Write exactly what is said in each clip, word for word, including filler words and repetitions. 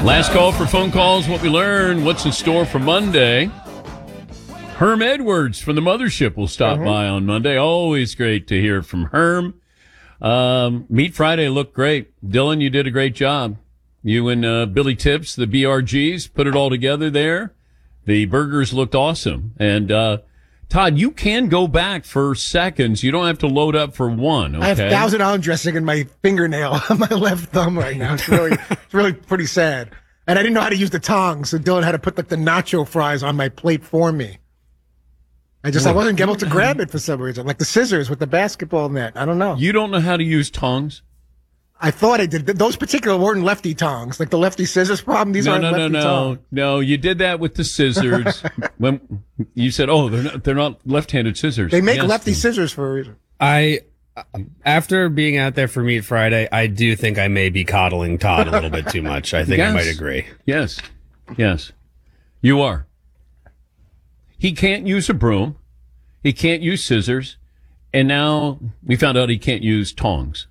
Last call for phone calls. What we learn, what's in store for Monday. Herm Edwards from the Mothership will stop mm-hmm. by on Monday. Always great to hear from Herm. Um, Meat Friday looked great. Dylan, you did a great job. You and uh, Billy Tips, the B R Gs, put it all together there. The burgers looked awesome. And uh, Todd, you can go back for seconds. You don't have to load up for one. Okay? I have Thousand Island dressing in my fingernail on my left thumb right now. It's really, it's really pretty sad. And I didn't know how to use the tongs, so Dylan had to put like the nacho fries on my plate for me. I just, I wasn't able to grab it for some reason, like the scissors with the basketball net. I don't know. You don't know how to use tongs? I thought I did. Those particular weren't lefty tongs, like the lefty scissors problem. These no, aren't no, lefty no, tongs. No, no, you did that with the scissors. When you said, "Oh, they're not, they're not left-handed scissors." They make yes, lefty then. scissors for a reason. I, after being out there for Meat Friday, I do think I may be coddling Todd a little bit too much. I think yes. I might agree. Yes, yes, you are. He can't use a broom. He can't use scissors, and now we found out he can't use tongs.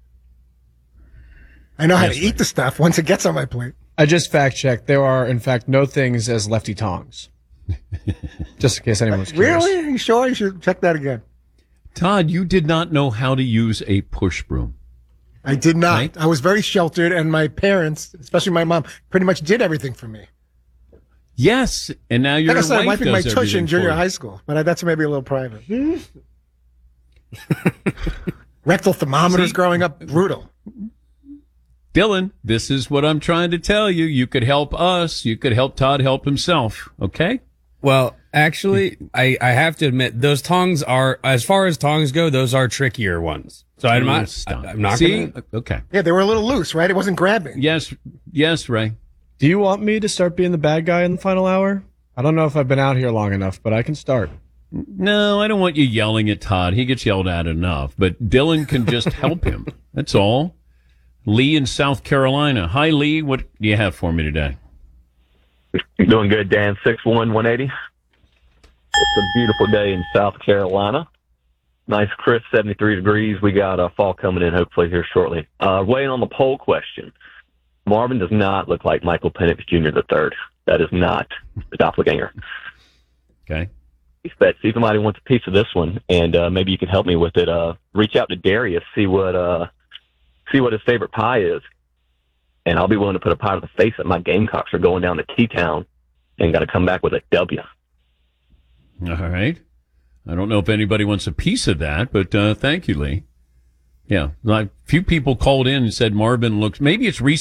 I know how yes, to eat the stuff once it gets on my plate. I just fact checked. There are, in fact, no things as lefty tongs. Just in case anyone's curious. Really? Are you sure? You should check that again. Todd, you did not know how to use a push broom. I did not. Right? I was very sheltered, and my parents, especially my mom, pretty much did everything for me. Yes, and now your I started wife wiping my does tush in everything junior for you. high school, but that's maybe a little private. Rectal thermometers See? growing up, brutal. Dylan, this is what I'm trying to tell you. You could help us. You could help Todd help himself. Okay? Well, actually, I, I have to admit, those tongs are, as far as tongs go, those are trickier ones. So I'm not, Stop. I'm not See? gonna. Okay. Yeah, they were a little loose, right? It wasn't grabbing. Yes, yes, Ray. Do you want me to start being the bad guy in the final hour? I don't know if I've been out here long enough, but I can start. No, I don't want you yelling at Todd. He gets yelled at enough. But Dylan can just help him. That's all. Lee in South Carolina. Hi, Lee. What do you have for me today? Doing good, Dan. six one, one eighty. It's a beautiful day in South Carolina. Nice, crisp seventy-three degrees. We got uh, fall coming in hopefully here shortly. Uh, weighing on the poll question. Marvin does not look like Michael Penix Junior the third. That is not the doppelganger. Okay. Bet see if somebody wants a piece of this one, and uh, maybe you can help me with it. Uh, reach out to Darius, see what uh, see what his favorite pie is, and I'll be willing to put a pie to the face that my Gamecocks are going down to T-Town and got to come back with a W. All right. I don't know if anybody wants a piece of that, but uh, thank you, Lee. Yeah, like, a few people called in and said Marvin looks. Maybe it's recent.